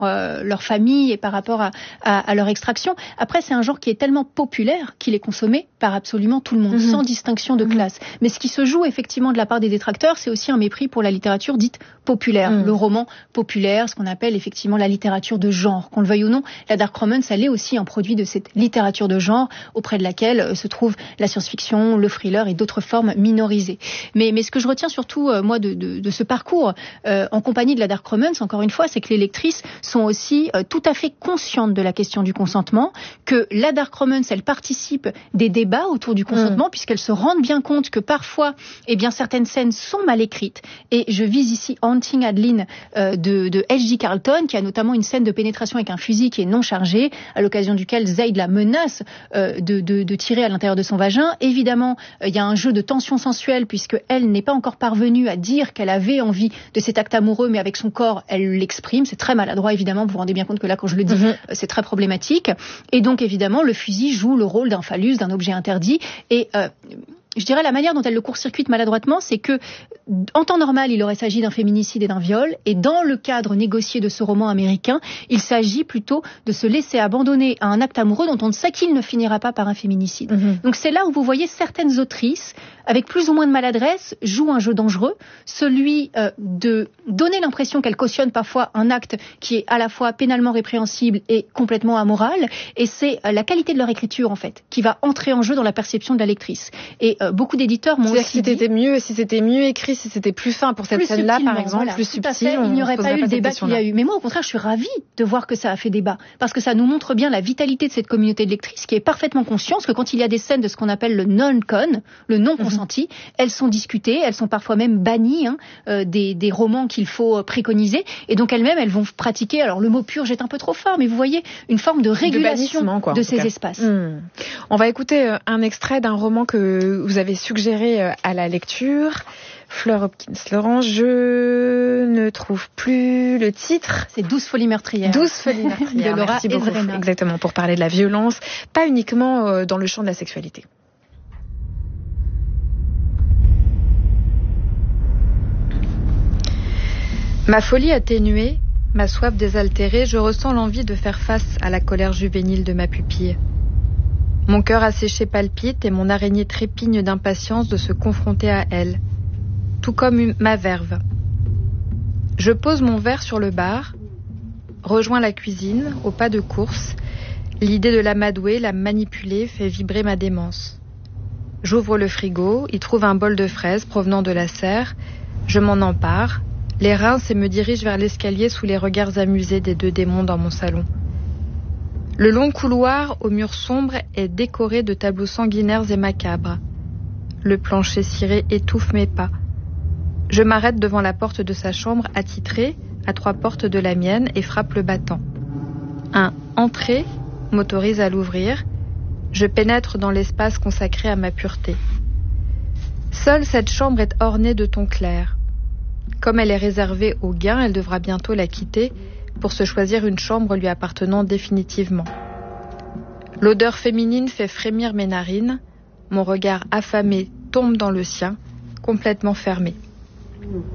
leur famille et par rapport à leur extraction. Après, c'est un genre qui est tellement populaire qu'il est consommé par absolument tout le monde, sans distinction de classe. Mais ce qui se joue effectivement de la part des détracteurs, c'est aussi un mépris pour la littérature dite populaire, le roman populaire, ce qu'on appelle effectivement la littérature de genre. Qu'on le veuille ou non, la dark romance, elle est aussi un produit de cette littérature de genre auprès de laquelle se trouve la science-fiction, le thriller et d'autres formes minorisées. Mais ce que je retiens surtout, moi, de ce parcours en compagnie de la dark romance, encore une fois, c'est que les lectrices sont aussi tout à fait conscientes de la question du consentement, que la dark romance, elle participe des débats autour du consentement, puisqu'elles se rendent bien compte que parfois, eh bien, certaines scènes sont mal écrites. Et je vise ici Haunting Adeline de H.G. Carlton, qui a notamment une scène de pénétration avec un fusil qui est non chargé, à l'occasion duquel Zayd la menace de tirer à l'intérieur de son vagin. Évidemment, il y a un jeu de tension sensuelle, puisque elle n'est pas encore parvenue à dire qu'elle avait envie de cet acte amoureux, mais avec son corps, elle l'exprime. C'est très maladroit, évidemment. Vous vous rendez bien compte que là, quand je le dis, c'est très problématique. Et donc, évidemment, le fusil joue le rôle d'un phallus, d'un objet interdit. Et je dirais la manière dont elle le court-circuite maladroitement, c'est que, en temps normal, il aurait s'agi d'un féminicide et d'un viol, et dans le cadre négocié de ce roman américain, il s'agit plutôt de se laisser abandonner à un acte amoureux dont on sait qu'il ne finira pas par un féminicide. Donc c'est là où vous voyez certaines autrices, avec plus ou moins de maladresse, jouent un jeu dangereux, celui de donner l'impression qu'elles cautionnent parfois un acte qui est à la fois pénalement répréhensible et complètement amoral, et c'est la qualité de leur écriture, en fait, qui va entrer en jeu dans la perception de la lectrice. Et beaucoup d'éditeurs m'ont aussi dit... Si c'était mieux écrit, si c'était plus fin pour cette scène-là, par exemple, voilà, plus subtil, il n'y aurait pas eu le débat qu'il y a eu. Mais moi, au contraire, je suis ravie de voir que ça a fait débat. Parce que ça nous montre bien la vitalité de cette communauté de lectrices qui est parfaitement consciente que quand il y a des scènes de ce qu'on appelle le non-con, le non-consenti, elles sont discutées, elles sont parfois même bannies des romans qu'il faut préconiser. Et donc elles-mêmes, elles vont pratiquer, alors le mot purge est un peu trop fort, mais vous voyez, une forme de régulation de ces espaces. On va écouter un extrait d'un roman que vous avez suggéré à la lecture. Fleur Hopkins-Laurent, je ne trouve plus le titre. C'est 12 folies meurtrières. 12 folies meurtrières. De Laura Merci beaucoup. Ezrena. Exactement, pour parler de la violence, pas uniquement dans le champ de la sexualité. Ma folie atténuée, ma soif désaltérée, je ressens l'envie de faire face à la colère juvénile de ma pupille. Mon cœur asséché palpite et mon araignée trépigne d'impatience de se confronter à elle, tout comme ma verve. Je pose mon verre sur le bar, rejoins la cuisine, au pas de course. L'idée de l'amadouer, la manipuler, fait vibrer ma démence. J'ouvre le frigo, y trouve un bol de fraises provenant de la serre. Je m'en empare, les rince et me dirige vers l'escalier sous les regards amusés des deux démons dans mon salon. Le long couloir aux murs sombres est décoré de tableaux sanguinaires et macabres. Le plancher ciré étouffe mes pas. Je m'arrête devant la porte de sa chambre attitrée, à 3 portes de la mienne, et frappe le battant. Un « Entrée » m'autorise à l'ouvrir. Je pénètre dans l'espace consacré à ma pureté. Seule cette chambre est ornée de tons clairs. Comme elle est réservée au gain, elle devra bientôt la quitter pour se choisir une chambre lui appartenant définitivement. L'odeur féminine fait frémir mes narines. Mon regard affamé tombe dans le sien, complètement fermé.